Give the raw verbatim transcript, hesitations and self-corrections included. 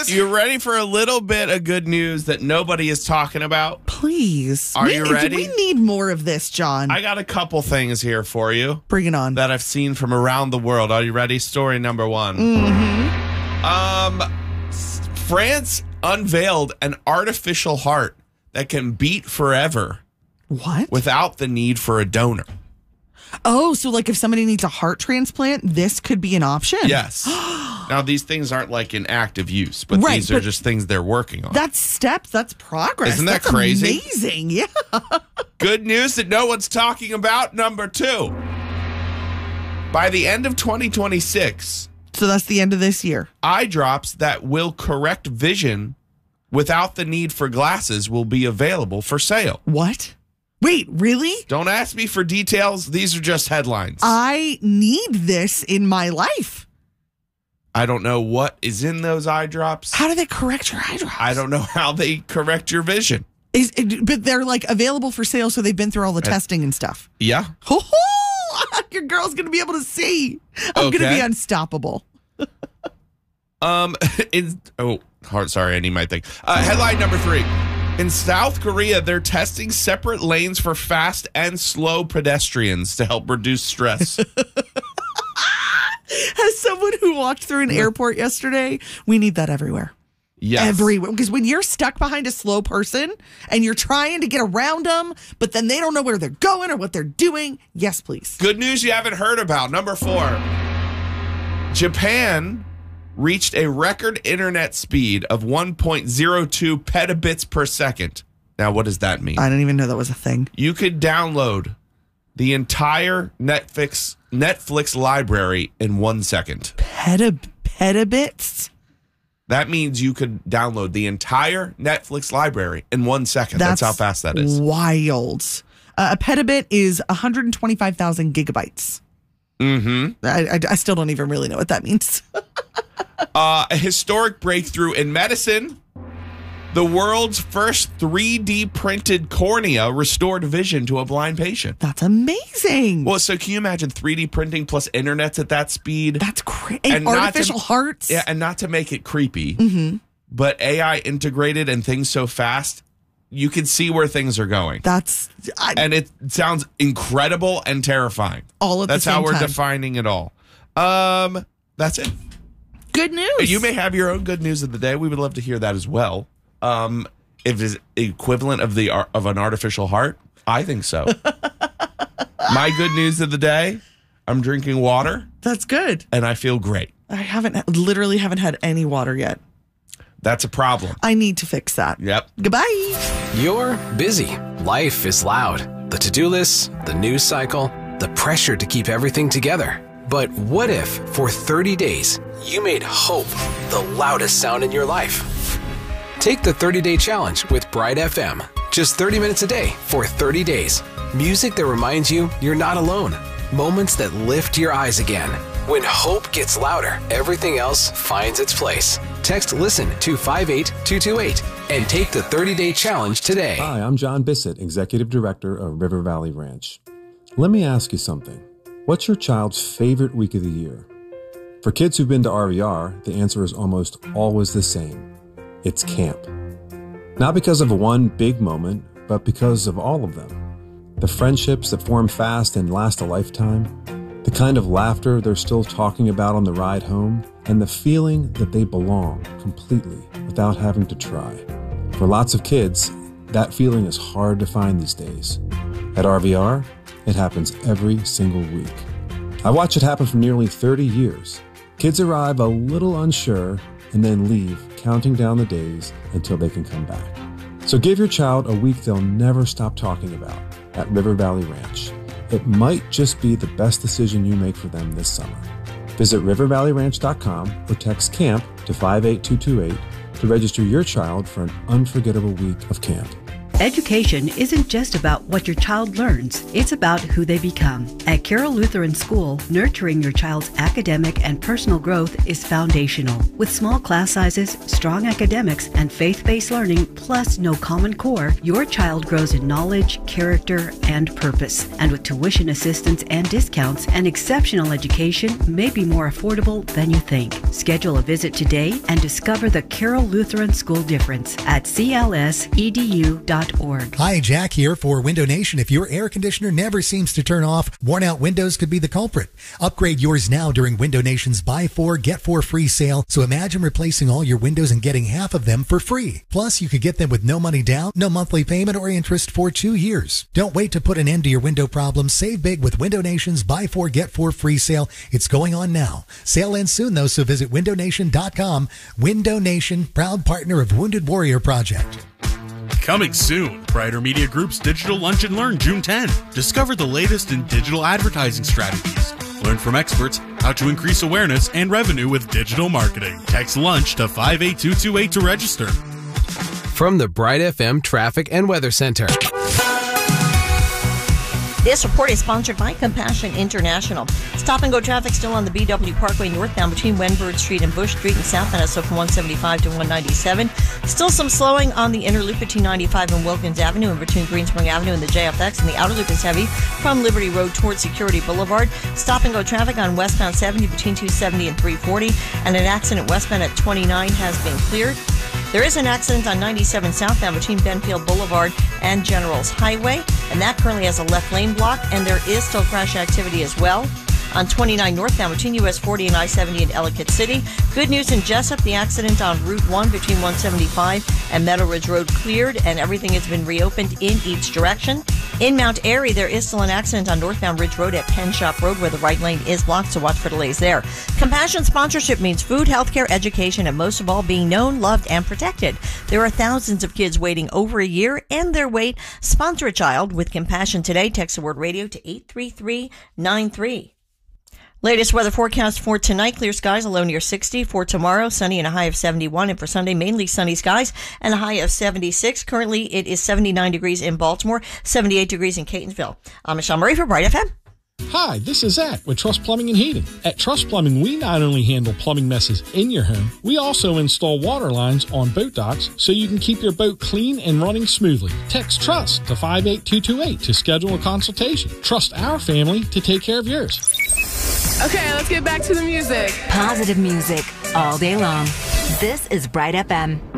news? You ready for a little bit of good news that nobody is talking about? Please. Are we, you ready? We need more of this, John. I got a couple things here for you. Bring it on. That I've seen from around the world. Are you ready? Story number one. Mm-hmm. Um, France unveiled an artificial heart that can beat forever. What? Without the need for a donor. Oh, so like if somebody needs a heart transplant, this could be an option? Yes. Now, these things aren't like in active use, but right, these are but just things they're working on. That's steps. That's progress. Isn't that that's crazy? Amazing. Yeah. Good news that no one's talking about. Number two. By the end of twenty twenty-six. So that's the end of this year. Eye drops that will correct vision without the need for glasses will be available for sale. What? Wait, really? Don't ask me for details. These are just headlines. I need this in my life. I don't know what is in those eye drops. How do they correct your eye drops? I don't know how they correct your vision. Is it, but they're like available for sale, so they've been through all the uh, testing and stuff. Yeah. Oh, your girl's going to be able to see. I'm okay. going to be unstoppable. um. In, oh, hard, sorry, I need my thing. Uh, headline number three. In South Korea, they're testing separate lanes for fast and slow pedestrians to help reduce stress. As someone who walked through an airport yesterday, we need that everywhere. Yes. Everywhere. Because when you're stuck behind a slow person and you're trying to get around them, but then they don't know where they're going or what they're doing, yes, please. Good news you haven't heard about. Number four. Japan reached a record internet speed of one point zero two petabits per second. Now, what does that mean? I didn't even know that was a thing. You could download the entire Netflix Netflix library in one second. Peta, petabits? That means you could download the entire Netflix library in one second. That's, That's how fast that is. Wild. Uh, a petabit is one hundred twenty-five thousand gigabytes. Mm-hmm. I, I, I still don't even really know what that means. uh, a historic breakthrough in medicine. The world's first three D printed cornea restored vision to a blind patient. That's amazing. Well, so can you imagine three D printing plus internets at that speed? That's crazy. And, and artificial to, hearts. Yeah, and not to make it creepy, mm-hmm. but A I integrated and things so fast, you can see where things are going. That's I, and it sounds incredible and terrifying. All at that's the same how we're time. defining it all. Um, that's it. Good news. You may have your own good news of the day. We would love to hear that as well. Um, if it's equivalent of the of an artificial heart, I think so. My good news of the day: I'm drinking water. That's good, and I feel great. I haven't literally haven't had any water yet. That's a problem. I need to fix that. Yep. Goodbye. You're busy. Life is loud. The to-do lists, the news cycle, the pressure to keep everything together. But what if, for thirty days, you made hope the loudest sound in your life? Take the thirty-day challenge with Bright F M. Just thirty minutes a day for thirty days. Music that reminds you you're not alone. Moments that lift your eyes again. When hope gets louder, everything else finds its place. Text LISTEN to five eight two two eight and take the thirty-day challenge today. Hi, I'm John Bissett, Executive Director of River Valley Ranch. Let me ask you something. What's your child's favorite week of the year? For kids who've been to R V R, the answer is almost always the same. It's camp. Not because of one big moment, but because of all of them. The friendships that form fast and last a lifetime, the kind of laughter they're still talking about on the ride home, and the feeling that they belong completely without having to try. For lots of kids, that feeling is hard to find these days. At R V R, it happens every single week. I watch it happen for nearly thirty years. Kids arrive a little unsure and then leave, counting down the days until they can come back. So give your child a week they'll never stop talking about at River Valley Ranch. It might just be the best decision you make for them this summer. Visit river valley ranch dot com or text CAMP to five eight two two eight to register your child for an unforgettable week of camp. Education isn't just about what your child learns, it's about who they become. At Carroll Lutheran School, nurturing your child's academic and personal growth is foundational. With small class sizes, strong academics, and faith-based learning, plus no common core, your child grows in knowledge, character, and purpose. And with tuition assistance and discounts, an exceptional education may be more affordable than you think. Schedule a visit today and discover the Carroll Lutheran School difference at c l s e d u dot org. Hi, Jack here for Window Nation. If your air conditioner never seems to turn off, worn out windows could be the culprit. Upgrade yours now during Window Nation's Buy Four, Get Four free sale. So imagine replacing all your windows and getting half of them for free. Plus, you could get them with no money down, no monthly payment or interest for two years. Don't wait to put an end to your window problems. Save big with Window Nation's Buy Four, Get Four free sale. It's going on now. Sale ends soon, though, so visit window nation dot com. Window Nation, proud partner of Wounded Warrior Project. Coming soon, Brighter Media Group's Digital Lunch and Learn June tenth. Discover the latest in digital advertising strategies. Learn from experts how to increase awareness and revenue with digital marketing. Text LUNCH to five eight two two eight to register. From the Bright F M Traffic and Weather Center. This report is sponsored by Compassion International. Stop and go traffic still on the B W Parkway northbound between Wenbird Street and Bush Street and southbound, so from one seventy-five to one ninety-seven. Still some slowing on the inner loop between ninety-five and Wilkins Avenue and between Greenspring Avenue and the J F X, and the outer loop is heavy from Liberty Road towards Security Boulevard. Stop and go traffic on westbound seventy between two seventy and three forty, and an accident westbound at twenty-nine has been cleared. There is an accident on ninety-seven southbound between Benfield Boulevard and Generals Highway, and that currently has a left lane block, and there is still crash activity as well on twenty-nine northbound between U S forty and I seventy in Ellicott City. Good news in Jessup, the accident on Route one between one seventy-five and Meadow Ridge Road cleared, and everything has been reopened in each direction. In Mount Airy, there is still an accident on northbound Ridge Road at Penn Shop Road where the right lane is blocked, so watch for delays there. Compassion sponsorship means food, healthcare, education, and most of all, being known, loved, and protected. There are thousands of kids waiting over a year and their wait. Sponsor a child with Compassion today. Text the word radio to eight three three nine three. Latest weather forecast for tonight, clear skies, a low near sixty. For tomorrow, sunny and a high of seventy-one. And for Sunday, mainly sunny skies and a high of seventy-six. Currently, it is seventy-nine degrees in Baltimore, seventy-eight degrees in Catonsville. I'm Michelle Murray for Bright F M. Hi, this is Zach with Trust Plumbing and Heating. At Trust Plumbing, we not only handle plumbing messes in your home, we also install water lines on boat docks so you can keep your boat clean and running smoothly. Text TRUST to five eight two two eight to schedule a consultation. Trust our family to take care of yours. Okay, let's get back to the music. Positive music all day long. This is Bright F M.